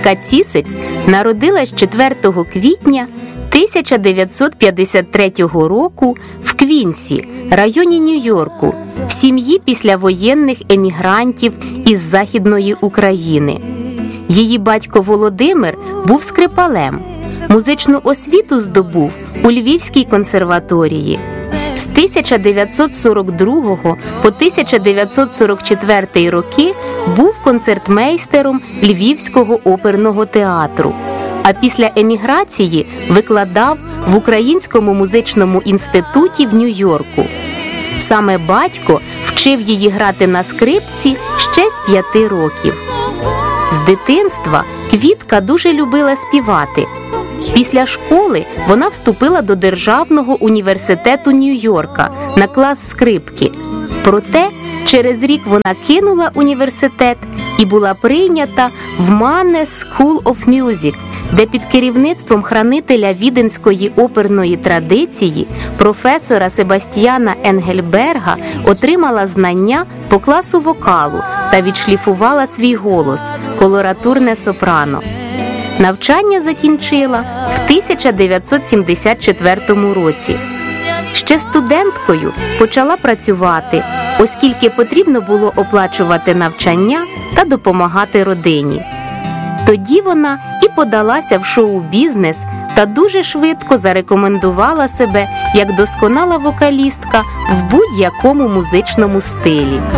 Річка Цісик народилась 4 квітня 1953 року в Квінсі, районі Нью-Йорку, в сім'ї післявоєнних емігрантів із Західної України. Її батько Володимир був скрипалем. Музичну освіту здобув у Львівській консерваторії. З 1942 по 1944 роки був концертмейстером Львівського оперного театру. А після еміграції викладав в Українському музичному інституті в Нью-Йорку. Саме батько вчив її грати на скрипці ще з 5 років. З дитинства Квітка дуже любила співати. Після школи вона вступила до Державного університету Нью-Йорка на клас скрипки. Проте через рік вона кинула університет і була прийнята в Манне School of Music, де під керівництвом хранителя віденської оперної традиції, професора Себастьяна Енгельберга, отримала знання по класу вокалу та відшліфувала свій голос – колоратурне сопрано. Навчання закінчила в 1974 році. Ще студенткою почала працювати, оскільки потрібно було оплачувати навчання та допомагати родині. Тоді вона і подалася в шоу-бізнес та дуже швидко зарекомендувала себе як досконала вокалістка в будь-якому музичному стилі.